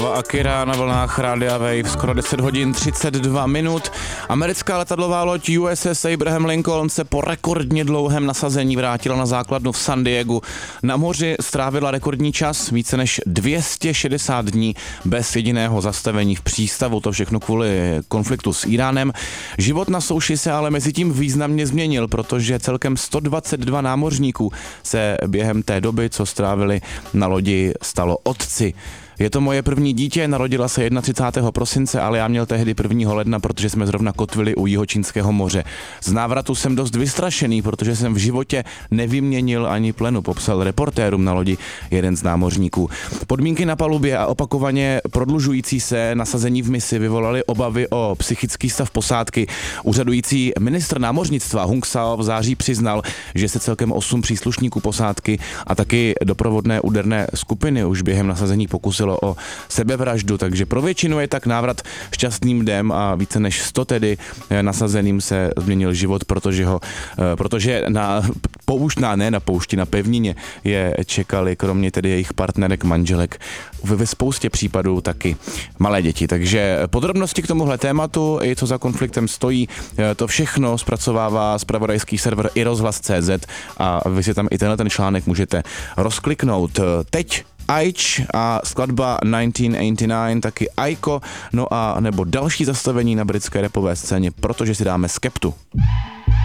Ava Akira na vlnách Rádia Wave, skoro 10 hodin 32 minut. Americká letadlová loď USS Abraham Lincoln se po rekordně dlouhém nasazení vrátila na základnu v San Diegu. Na moři strávila rekordní čas, více než 260 dní bez jediného zastavení v přístavu, to všechno kvůli konfliktu s Iránem. Život na souši se ale mezi tím významně změnil, protože celkem 122 námořníků se během té doby, co strávili na lodi, stalo otci. Je to moje první dítě, narodila se 31. prosince, ale já měl tehdy 1. ledna, protože jsme zrovna kotvili u Jihočínského moře. Z návratu jsem dost vystrašený, protože jsem v životě nevyměnil ani plenu, popsal reportérům na lodi jeden z námořníků. Podmínky na palubě a opakovaně prodlužující se nasazení v misi vyvolaly obavy o psychický stav posádky. Úřadující ministr námořnictva Hung Sao v září přiznal, že se celkem 8 příslušníků posádky a taky doprovodné úderné skupiny už během nasazení pokusilo o sebevraždu, takže pro většinu je tak návrat šťastným dnem a více než 100 tedy nasazeným se změnil život, protože na poušti, na pevnině je čekali kromě tedy jejich partnerek, manželek ve spoustě případů taky malé děti. Takže podrobnosti k tomuhle tématu, i co za konfliktem stojí, to všechno zpracovává zpravodajský server iRozhlas.cz a vy si tam i tenhle ten článek můžete rozkliknout. Teď Aič a skladba 1989, taky Aiko, no a nebo další zastavení na britské rapové scéně, protože si dáme Skeptu.